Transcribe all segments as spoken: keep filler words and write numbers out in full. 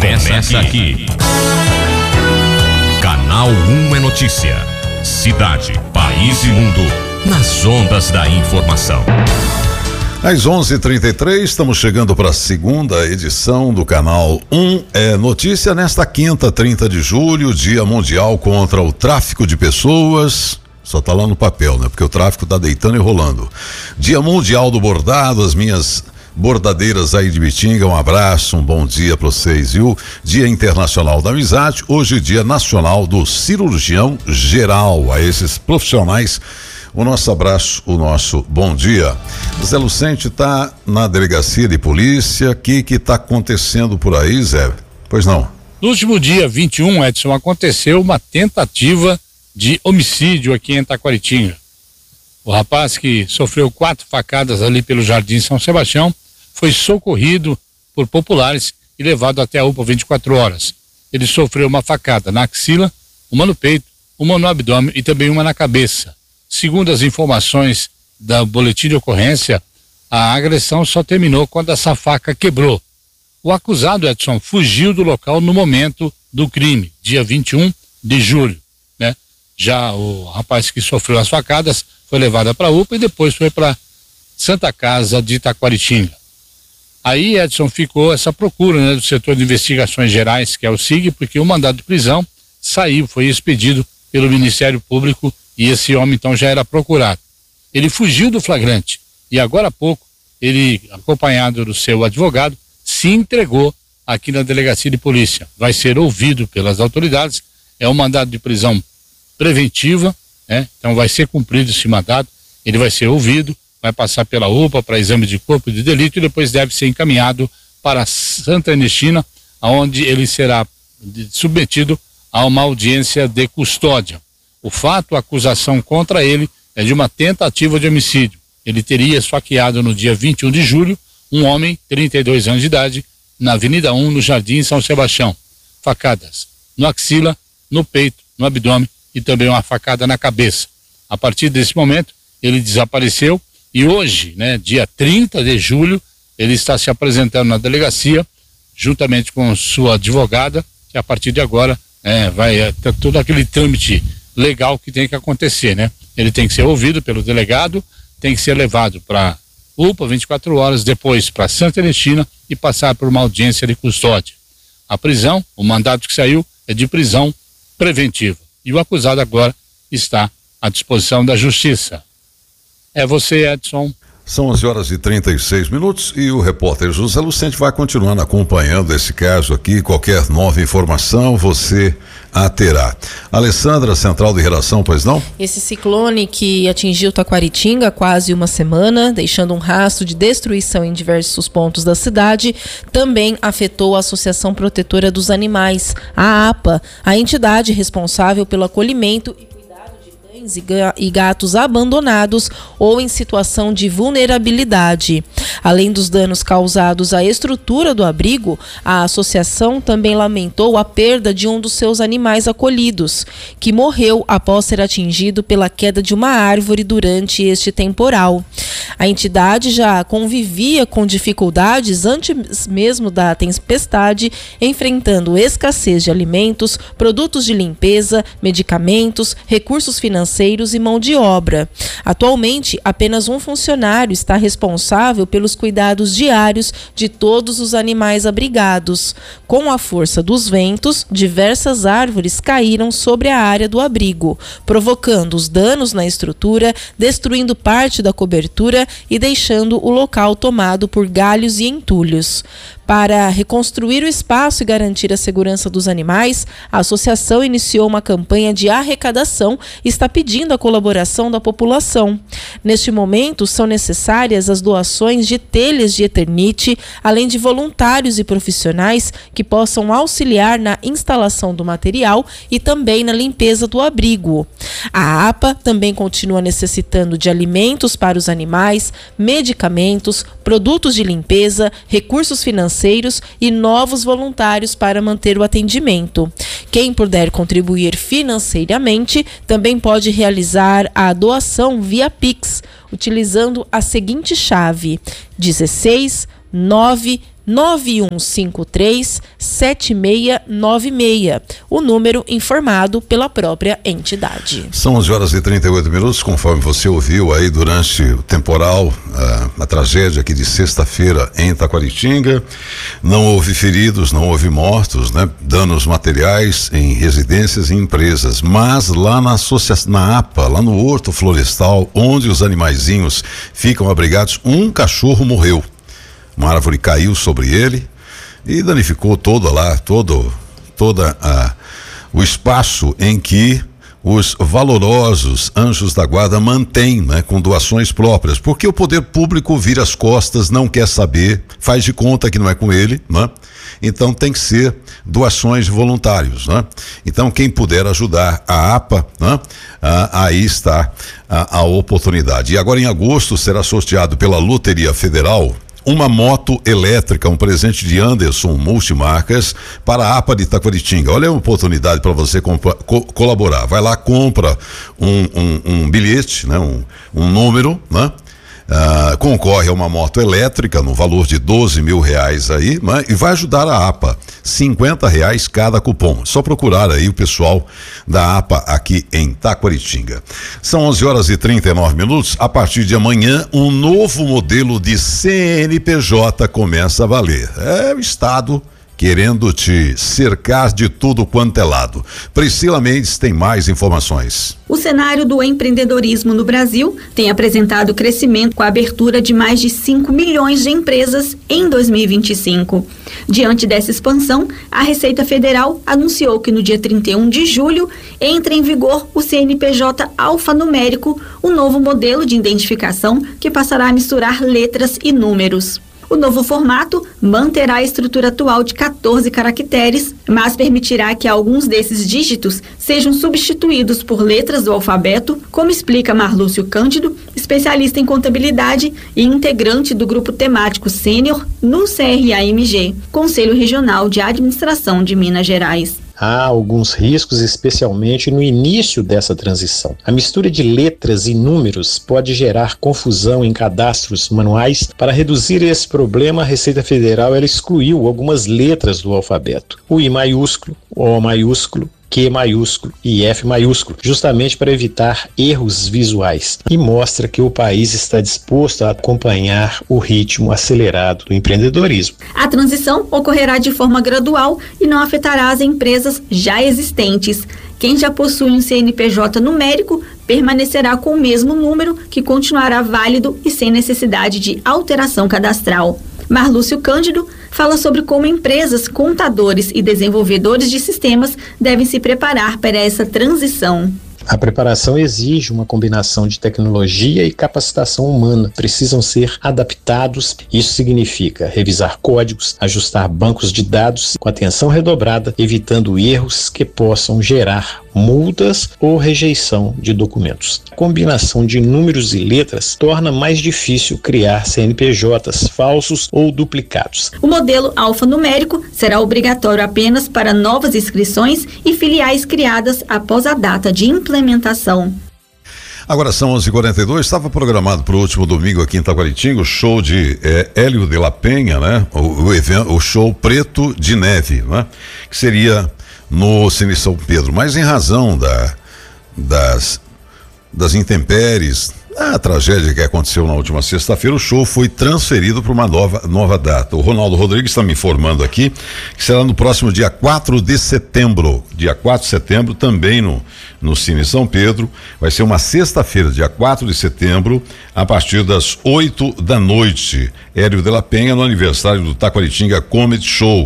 Começa aqui. Canal um é notícia. Cidade, país e mundo nas ondas da informação. Às onze e trinta e três, estamos chegando para a segunda edição do Canal um é Notícia, nesta quinta, trinta de julho, Dia Mundial contra o Tráfico de Pessoas. Só tá lá no papel, né? Porque o tráfico tá deitando e rolando. Dia Mundial do Bordado, as minhas bordadeiras aí de Bitinga, um abraço, um bom dia para vocês, viu? Dia Internacional da Amizade, hoje Dia Nacional do Cirurgião Geral. A esses profissionais, o nosso abraço, o nosso bom dia. Zé Lucente tá na delegacia de polícia. O que que tá acontecendo por aí, Zé? Pois não. No último dia vinte e um, Edson, aconteceu uma tentativa de homicídio aqui em Taquaritinga. O rapaz que sofreu quatro facadas ali pelo Jardim São Sebastião foi socorrido por populares e levado até a U P A vinte e quatro horas. Ele sofreu uma facada na axila, uma no peito, uma no abdômen e também uma na cabeça. Segundo as informações da boletim de ocorrência, a agressão só terminou quando essa faca quebrou. O acusado, Edson, fugiu do local no momento do crime, dia vinte e um de julho, né? Já o rapaz que sofreu as facadas foi levado para a U P A e depois foi para Santa Casa de Taquaritinga. Aí, Edson, ficou essa procura, né, do setor de investigações gerais, que é o S I G, porque o mandado de prisão saiu, foi expedido pelo Ministério Público e esse homem então já era procurado. Ele fugiu do flagrante e agora há pouco ele, acompanhado do seu advogado, se entregou aqui na delegacia de polícia. Vai ser ouvido pelas autoridades, é um mandado de prisão preventiva, né? Então vai ser cumprido esse mandado, ele vai ser ouvido, vai passar pela U P A para exame de corpo de delito e depois deve ser encaminhado para Santa Ernestina, onde ele será submetido a uma audiência de custódia. O fato, a acusação contra ele é de uma tentativa de homicídio. Ele teria esfaqueado no dia vinte e um de julho um homem, trinta e dois anos de idade, na Avenida um, no Jardim São Sebastião. Facadas no axila, no peito, no abdômen e também uma facada na cabeça. A partir desse momento, ele desapareceu e hoje, né, dia trinta de julho, ele está se apresentando na delegacia, juntamente com sua advogada, que a partir de agora é, vai é, ter todo aquele trâmite legal que tem que acontecer, né? Ele tem que ser ouvido pelo delegado, tem que ser levado para U P A vinte e quatro horas, depois para Santa Ernestina e passar por uma audiência de custódia. A prisão, o mandado que saiu é de prisão preventiva e o acusado agora está à disposição da justiça. É você, Edson. São onze horas e trinta e seis minutos e o repórter José Lucente vai continuando acompanhando esse caso aqui. Qualquer nova informação você a terá. Alessandra, central de redação, pois não? Esse ciclone que atingiu Taquaritinga há quase uma semana, deixando um rastro de destruição em diversos pontos da cidade, também afetou a Associação Protetora dos Animais, a APA, a entidade responsável pelo acolhimento e e gatos abandonados ou em situação de vulnerabilidade. Além dos danos causados à estrutura do abrigo, a associação também lamentou a perda de um dos seus animais acolhidos, que morreu após ser atingido pela queda de uma árvore durante este temporal. A entidade já convivia com dificuldades antes mesmo da tempestade, enfrentando escassez de alimentos, produtos de limpeza, medicamentos, recursos financeiros e mão de obra. Atualmente, apenas um funcionário está responsável pelos cuidados diários de todos os animais abrigados. Com a força dos ventos, diversas árvores caíram sobre a área do abrigo, provocando os danos na estrutura, destruindo parte da cobertura e deixando o local tomado por galhos e entulhos. Para reconstruir o espaço e garantir a segurança dos animais, a associação iniciou uma campanha de arrecadação e está pedindo a colaboração da população. Neste momento, são necessárias as doações de telhas de Eternite, além de voluntários e profissionais que possam auxiliar na instalação do material e também na limpeza do abrigo. A APA também continua necessitando de alimentos para os animais, medicamentos, produtos de limpeza, recursos financeiros e novos voluntários para manter o atendimento. Quem puder contribuir financeiramente também pode realizar a doação via Pix, utilizando a seguinte chave: dezesseis nove nove um cinco três sete seis nove seis, o número informado pela própria entidade. São onze horas e trinta e oito minutos, conforme você ouviu aí durante o temporal, a, a tragédia aqui de sexta-feira em Taquaritinga. Não houve feridos, não houve mortos, né? Danos materiais em residências e empresas, mas lá na associação, na A P A, lá no Horto Florestal, onde os animaizinhos ficam abrigados, um cachorro morreu. Uma árvore caiu sobre ele e danificou todo lá, todo, toda a, o espaço em que os valorosos anjos da guarda mantêm, né, com doações próprias, porque o poder público vira as costas, não quer saber, faz de conta que não é com ele, né? Então tem que ser doações de voluntários, né? Então quem puder ajudar a A P A, né? Ah, aí está a, a oportunidade. E agora em agosto será sorteado pela Loteria Federal uma moto elétrica, um presente de Anderson Multimarcas para a A P A de Taquaritinga. Olha a oportunidade para você compra, co, colaborar. Vai lá, compra um, um, um bilhete, né? um, um número, né? Ah, concorre a uma moto elétrica no valor de doze mil reais aí, né? E vai ajudar a A P A, cinquenta reais cada cupom. Só procurar aí o pessoal da A P A aqui em Taquaritinga. São onze horas e trinta e nove minutos. A partir de amanhã, um novo modelo de C N P J começa a valer. É o Estado querendo te cercar de tudo quanto é lado. Priscila Mendes tem mais informações. O cenário do empreendedorismo no Brasil tem apresentado crescimento com a abertura de mais de cinco milhões de empresas em dois mil e vinte e cinco. Diante dessa expansão, a Receita Federal anunciou que no dia trinta e um de julho entra em vigor o C N P J alfanumérico, um novo modelo de identificação que passará a misturar letras e números. O novo formato manterá a estrutura atual de quatorze caracteres, mas permitirá que alguns desses dígitos sejam substituídos por letras do alfabeto, como explica Marlúcio Cândido, especialista em contabilidade e integrante do grupo temático sênior no C R A M G, Conselho Regional de Administração de Minas Gerais. Há alguns riscos, especialmente no início dessa transição. A mistura de letras e números pode gerar confusão em cadastros manuais. Para reduzir esse problema, a Receita Federal ela excluiu algumas letras do alfabeto. O I maiúsculo, O maiúsculo, Q maiúsculo e F maiúsculo, justamente para evitar erros visuais, e mostra que o país está disposto a acompanhar o ritmo acelerado do empreendedorismo. A transição ocorrerá de forma gradual e não afetará as empresas já existentes. Quem já possui um C N P J numérico permanecerá com o mesmo número, que continuará válido e sem necessidade de alteração cadastral. Marlúcio Cândido fala sobre como empresas, contadores e desenvolvedores de sistemas devem se preparar para essa transição. A preparação exige uma combinação de tecnologia e capacitação humana. Precisam ser adaptados. Isso significa revisar códigos, ajustar bancos de dados com atenção redobrada, evitando erros que possam gerar multas ou rejeição de documentos. A combinação de números e letras torna mais difícil criar C N P Js falsos ou duplicados. O modelo alfanumérico será obrigatório apenas para novas inscrições e filiais criadas após a data de implementação. Agora são onze e quarenta e dois, estava programado para o último domingo aqui em Taquaritinga o show de é, Hélio de la Penha, né? O, o, evento, o show Preto de Neve, né? Que seria no Cine São Pedro, mas em razão da, das, das intempéries, a tragédia que aconteceu na última sexta-feira, o show foi transferido para uma nova, nova data. O Ronaldo Rodrigues está me informando aqui que será no próximo dia quatro de setembro. Dia quatro de setembro, também no, no Cine São Pedro. Vai ser uma sexta-feira, dia quatro de setembro, a partir das oito da noite. Hélio de la Penha, no aniversário do Taquaritinga Comedy Show.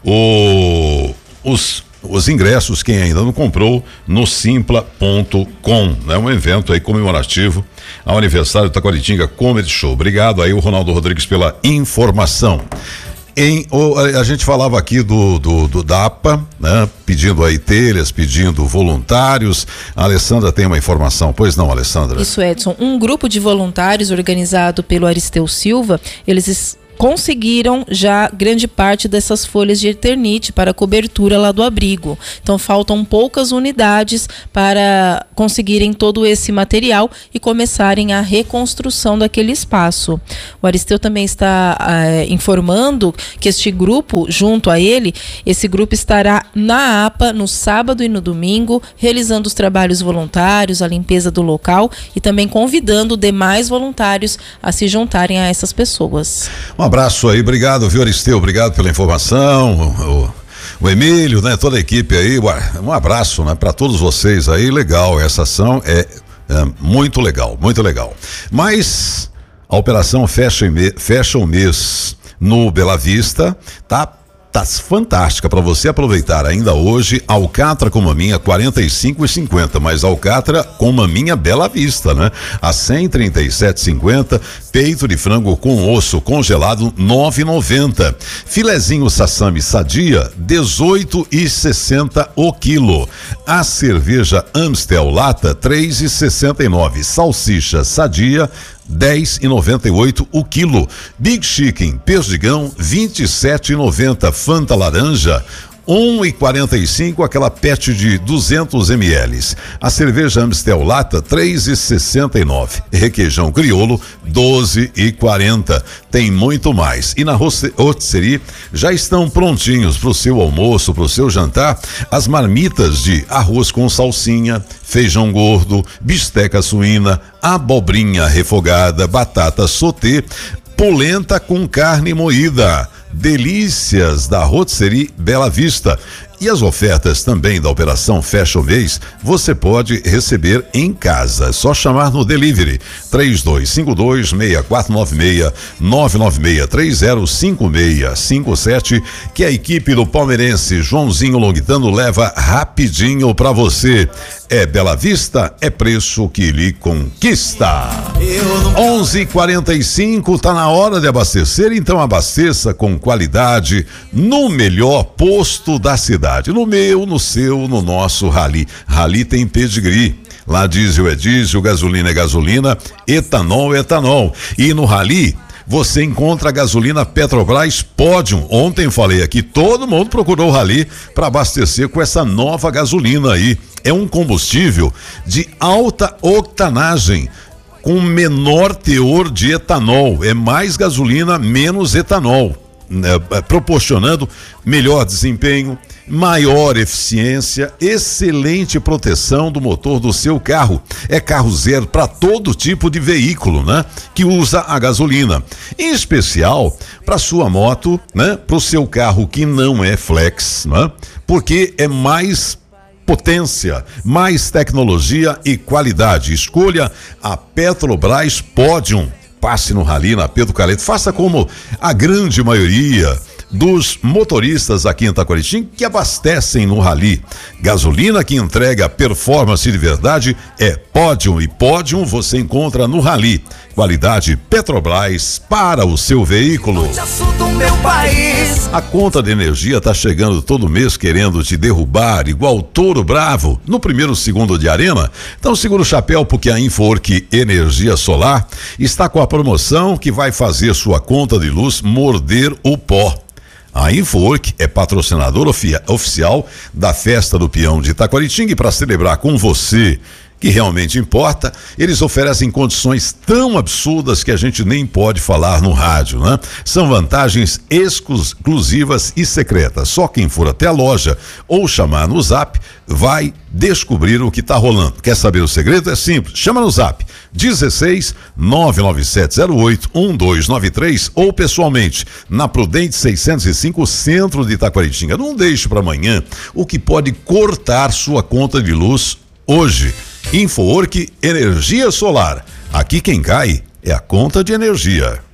O, os Os ingressos, quem ainda não comprou, no simpla ponto com, né? Um evento aí comemorativo ao aniversário do Taquaritinga Comedy Show. Obrigado aí o Ronaldo Rodrigues pela informação. Em, o, a, a gente falava aqui do, do, do D A P A, né? Pedindo aí telhas, pedindo voluntários. A Alessandra tem uma informação, pois não, Alessandra? Isso, Edson. Um grupo de voluntários organizado pelo Aristeu Silva, eles conseguiram já grande parte dessas folhas de Eternit para cobertura lá do abrigo. Então faltam poucas unidades para conseguirem todo esse material e começarem a reconstrução daquele espaço. O Aristeu também está é, informando que este grupo, junto a ele, esse grupo estará na A P A no sábado e no domingo, realizando os trabalhos voluntários, a limpeza do local e também convidando demais voluntários a se juntarem a essas pessoas. Um abraço aí, obrigado, viu, Aristeu? Obrigado pela informação. O, o, o Emílio, né? Toda a equipe aí, um abraço, né? Para todos vocês aí, legal, essa ação é, é muito legal, muito legal. Mas a operação fecha, fecha o mês no Bela Vista, tá? Tá fantástica para você aproveitar ainda hoje. Alcatra com maminha quarenta e cinco e cinquenta, mas Alcatra com maminha Bela Vista, né? A cem e trinta e sete e cinquenta, peito de frango com osso congelado nove e noventa, filezinho sassami sadia dezoito e sessenta o quilo, a cerveja Amstel lata três e sessenta e nove, salsicha sadia dez e noventa e oito o quilo. Big Chicken Perdigão vinte e sete e noventa. Fanta laranja um e quarenta e cinco, aquela pet de duzentos mililitros. A cerveja Amstel lata três e sessenta e nove. Requeijão crioulo doze e quarenta. Tem muito mais. E na rotisserie já estão prontinhos para o seu almoço, para o seu jantar, as marmitas de arroz com salsinha, feijão gordo, bisteca suína, abobrinha refogada, batata sauté, polenta com carne moída. Delícias da Rotisserie Bela Vista. E as ofertas também da operação Fecha o Mês você pode receber em casa. É só chamar no delivery três dois cinco dois, seis quatro nove seis, nove nove seis, três zero cinco seis cinco sete, que a equipe do palmeirense Joãozinho Longuitano leva rapidinho para você. É Bela Vista, é preço que lhe conquista. onze e quarenta e cinco, tá na hora de abastecer, então abasteça com qualidade no melhor posto da cidade. No meu, no seu, no nosso Rally. Rally tem pedigree. Lá diesel é diesel, gasolina é gasolina, etanol é etanol. E no Rally você encontra a gasolina Petrobras Podium. Ontem falei aqui, todo mundo procurou o Rally para abastecer com essa nova gasolina aí. É um combustível de alta octanagem, com menor teor de etanol. É mais gasolina, menos etanol, né? Proporcionando melhor desempenho, maior eficiência, excelente proteção do motor do seu carro. É carro zero para todo tipo de veículo, né? Que usa a gasolina. Em especial para sua moto, né? Para o seu carro que não é flex, né? Porque é mais potência, mais tecnologia e qualidade. Escolha a Petrobras Podium. Passe no Rally, na Pedro Caleto. Faça como a grande maioria dos motoristas aqui em Taquaritinga que abastecem no Rally. Gasolina que entrega performance de verdade é Podium, e Podium você encontra no Rally. Qualidade Petrobras para o seu veículo. A conta de energia tá chegando todo mês querendo te derrubar igual touro bravo no primeiro segundo de arena. Então segura o chapéu, porque a Inforc Energia Solar está com a promoção que vai fazer sua conta de luz morder o pó. A Inforc é patrocinadora oficial da Festa do Peão de Taquaritinga, e para celebrar com você, que realmente importa, eles oferecem condições tão absurdas que a gente nem pode falar no rádio, né? São vantagens exclusivas e secretas. Só quem for até a loja ou chamar no Zap vai descobrir o que tá rolando. Quer saber o segredo? É simples. Chama no Zap dezesseis nove nove sete zero oito um dois nove três ou pessoalmente na Prudente seiscentos e cinco, centro de Taquaritinga. Não deixe para amanhã o que pode cortar sua conta de luz hoje. Inforc Energia Solar. Aqui quem cai é a conta de energia.